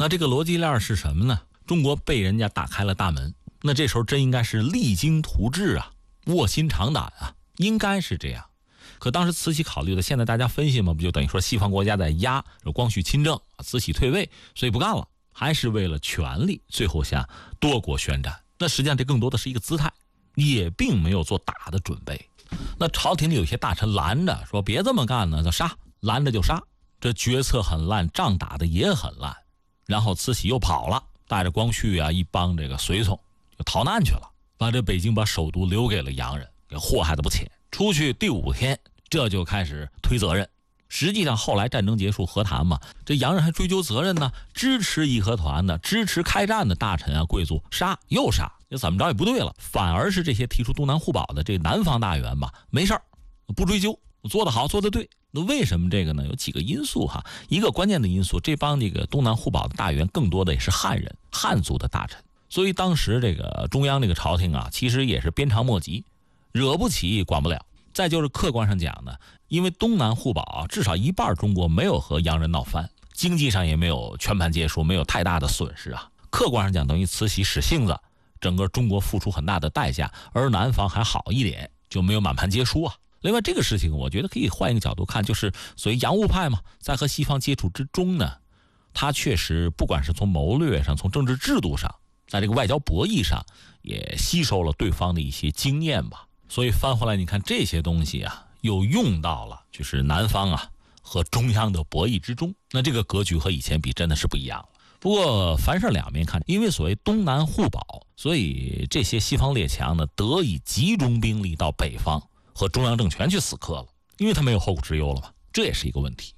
那这个逻辑链是什么呢？中国被人家打开了大门，那这时候真应该是励精图治啊，卧薪尝胆啊，应该是这样。可当时慈禧考虑的，现在大家分析嘛，不就等于说西方国家在压光绪亲政，慈禧退位，所以不干了，还是为了权力，最后下多国宣战。那实际上这更多的是一个姿态，也并没有做打的准备。那朝廷里有些大臣拦着说别这么干呢，就杀，拦着就杀。这决策很烂，仗打的也很烂。然后慈禧又跑了，带着光绪啊一帮这个随从就逃难去了，把这北京把首都留给了洋人，给祸害的不浅。出去第5天，这就开始推责任。实际上后来战争结束和谈嘛，这洋人还追究责任呢，支持义和团的、支持开战的大臣啊贵族杀又杀，这怎么着也不对了。反而是这些提出东南互保的这南方大员吧，没事儿，不追究，做得好，做得对。那为什么这个呢？有几个因素哈。一个关键的因素，这帮这个东南互保的大员更多的也是汉人、汉族的大臣，所以当时这个中央这个朝廷啊，其实也是鞭长莫及，惹不起管不了。再就是客观上讲呢，因为东南互保至少一半中国没有和洋人闹翻，经济上也没有全盘皆输，没有太大的损失啊。客观上讲，等于慈禧使性子，整个中国付出很大的代价，而南方还好一点，就没有满盘皆输啊。另外这个事情我觉得可以换一个角度看，就是所谓洋务派嘛，在和西方接触之中呢，他确实不管是从谋略上，从政治制度上，在这个外交博弈上也吸收了对方的一些经验吧。所以翻回来你看这些东西啊，又用到了就是南方啊和中央的博弈之中，那这个格局和以前比真的是不一样了。不过凡事两面看，因为所谓东南互保，所以这些西方列强呢得以集中兵力到北方和中央政权去死磕了，因为他没有后顾之忧了嘛，这也是一个问题。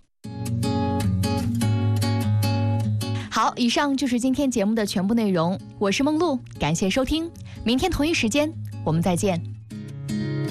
好，以上就是今天节目的全部内容，我是梦露，感谢收听，明天同一时间我们再见。